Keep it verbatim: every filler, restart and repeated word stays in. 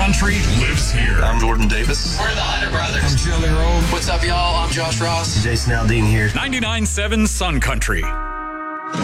Country lives here. I'm Jordan Davis. We're the Hunter Brothers. I'm Joey Rowe. What's up, y'all? I'm Josh Ross. Jason Aldean here. ninety-nine point seven Sun Country.